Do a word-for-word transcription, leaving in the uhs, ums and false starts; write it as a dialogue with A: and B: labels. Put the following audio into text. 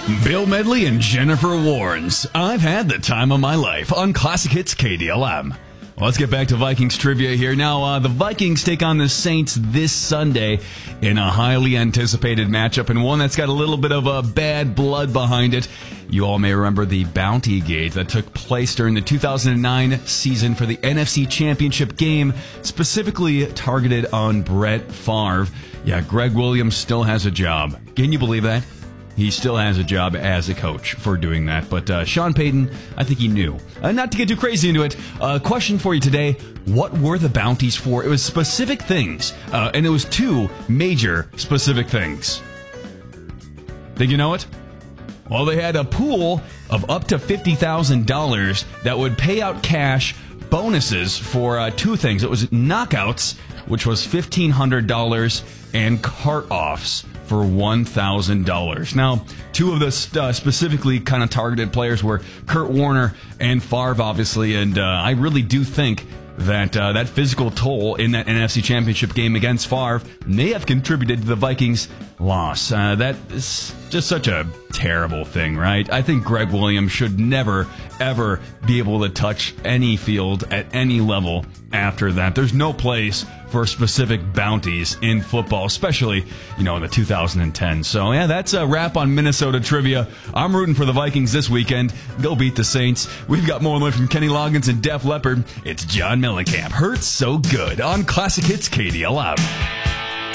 A: Bill Medley and Jennifer Warnes. I've had the time of my life on Classic Hits K D L M. Well, let's get back to Vikings trivia here. Now, uh, the Vikings take on the Saints this Sunday in a highly anticipated matchup, and one that's got a little bit of a bad blood behind it. You all may remember the Bounty Gate that took place during the two thousand nine season for the N F C Championship game, specifically targeted on Brett Favre. Yeah, Greg Williams still has a job. Can you believe that? He still has a job as a coach for doing that. But uh, Sean Payton, I think he knew. Uh, not to get too crazy into it, a uh, question for you today. What were the bounties for? It was specific things, uh, and it was two major specific things. Think you know it? Well, they had a pool of up to fifty thousand dollars that would pay out cash bonuses for uh, two things. It was knockouts, which was fifteen hundred dollars, and cart-offs for one thousand dollars. Now, two of the uh, specifically kind of targeted players were Kurt Warner and Favre, obviously, and uh, I really do think that uh, that physical toll in that N F C Championship game against Favre may have contributed to the Vikings' loss. Uh, that is just such a terrible thing, right? I think Greg Williams should never, ever be able to touch any field at any level after that. There's no place for specific bounties in football, especially, you know, in the two thousand ten. So, yeah, that's a wrap on Minnesota trivia. I'm rooting for the Vikings this weekend. Go beat the Saints. We've got more from Kenny Loggins and Def Leppard. It's John Mellencamp. Hurts So Good on Classic Hits K D L M.